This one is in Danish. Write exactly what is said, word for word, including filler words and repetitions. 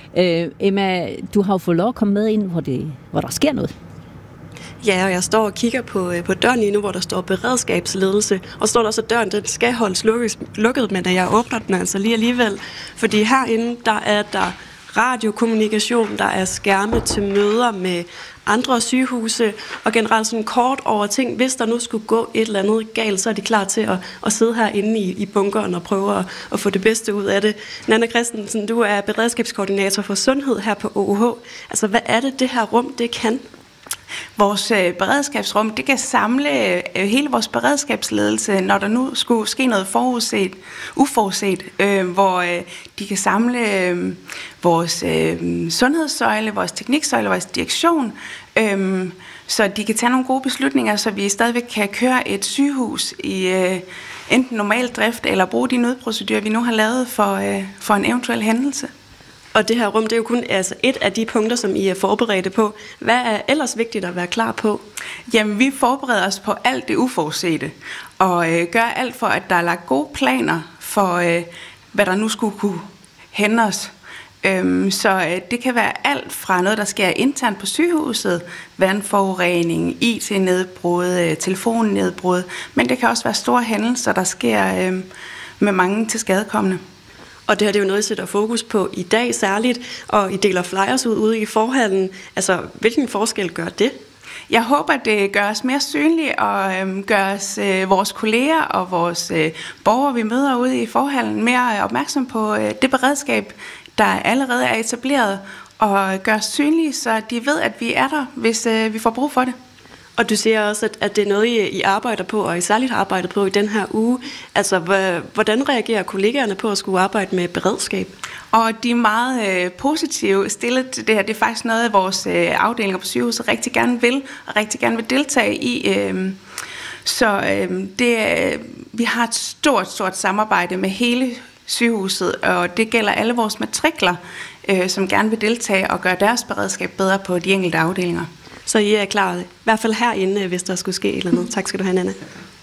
Øh, Emma, du har jo fået lov at komme med ind, hvor, det, hvor der sker noget. Ja, og jeg står og kigger på, på døren lige nu, hvor der står beredskabsledelse. Og står der så, døren den skal holdes lukket, lukket, men jeg åbner den altså lige alligevel. Fordi herinde, der er der radiokommunikation, der er skærme til møder med andre sygehuse, og generelt sådan kort over ting. Hvis der nu skulle gå et eller andet galt, så er de klar til at, at sidde herinde i, i bunkeren og prøve at, at få det bedste ud af det. Nanna Christensen, du er beredskabskoordinator for sundhed her på O U H. Altså, hvad er det, det her rum, det kan? Vores øh, beredskabsrum, det kan samle øh, hele vores beredskabsledelse, når der nu skulle ske noget forudset, uforudset, øh, hvor øh, de kan samle øh, vores øh, sundhedssøjle, vores tekniksøjle, vores direktion, øh, så de kan tage nogle gode beslutninger, så vi stadigvæk kan køre et sygehus i øh, enten normal drift, eller bruge de nødprocedurer, vi nu har lavet for, øh, for en eventuel hændelse. Og det her rum, det er jo kun altså, et af de punkter, som I er forberedte på. Hvad er ellers vigtigt at være klar på? Jamen, vi forbereder os på alt det uforudsete, og øh, gør alt for, at der er lagt gode planer for, øh, hvad der nu skulle kunne hænde os. Øhm, så øh, det kan være alt fra noget, der sker internt på sygehuset, vandforurening, I T-nedbrud, øh, telefonnedbrud, men det kan også være store hændelser, der sker øh, med mange tilskadekomne. Og det her det er jo noget, I sætter fokus på i dag særligt, og I deler flyers ud ude i forhallen. Altså, hvilken forskel gør det? Jeg håber, at det gør os mere synlige og øhm, gør os, øh, vores kolleger og vores øh, borgere, vi møder ude i forhallen, mere opmærksom på øh, det beredskab, der allerede er etableret, og gør os synlige, så de ved, at vi er der, hvis øh, vi får brug for det. Og du siger også, at, at det er noget, I, I arbejder på, og I særligt har arbejdet på i den her uge. Altså, hvordan reagerer kollegaerne på at skulle arbejde med beredskab? Og de er meget øh, positive stillet til det her. Det er faktisk noget, vores øh, afdelinger på sygehuset rigtig gerne vil, og rigtig gerne vil deltage i. Øh, så øh, det, øh, vi har et stort, stort samarbejde med hele sygehuset, og det gælder alle vores matrikler, øh, som gerne vil deltage og gøre deres beredskab bedre på de enkelte afdelinger. Så I er klar, i hvert fald herinde, hvis der skulle ske et eller andet. Tak skal du have, Nanna.